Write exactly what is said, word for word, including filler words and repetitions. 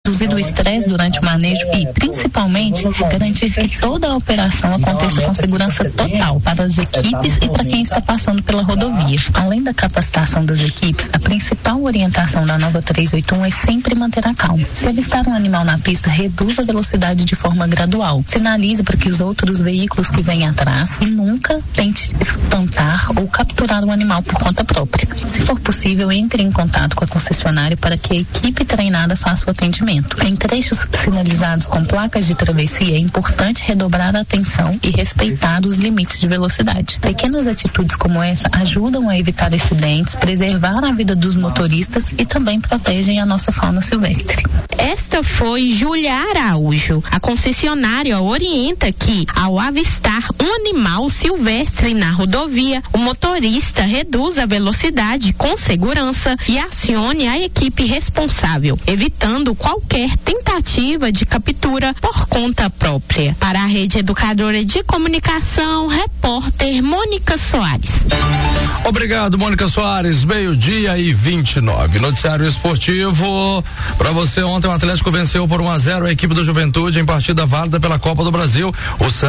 reduzir o estresse durante o manejo e, principalmente, garantir que toda a operação aconteça com segurança total para as equipes e para quem está passando pela rodovia. Além da capacitação das equipes, a principal orientação da nova trezentos e oitenta e um é sempre manter a calma. Se avistar um animal na pista, reduz a velocidade de forma gradual. Sinalize para que os outros veículos que vêm atrás e nunca tente espantar ou capturar o animal por conta própria. Se for possível, entre em contato com a concessionária para que a equipe treinada faça o atendimento. Em trechos sinalizados com placas de travessia, é importante redobrar a atenção e respeitar os limites de velocidade. Pequenas atitudes como essa ajudam a evitar acidentes, preservar a vida dos motoristas e também protegem a nossa fauna silvestre. Esta foi Júlia Araújo. A concessionária orienta que, ao avistar um animal silvestre na rodovia, o motorista reduza a velocidade com segurança e acione a equipe responsável, evitando qualquer tentativa de captura por conta própria. Para a Rede Educadora de Comunicação, repórter Mônica Soares. Obrigado, Mônica Soares. Meio-dia e vinte e nove. Noticiário esportivo. Para você, ontem o Atlético venceu por um a zero a equipe do Juventude em partida válida pela Copa do Brasil. O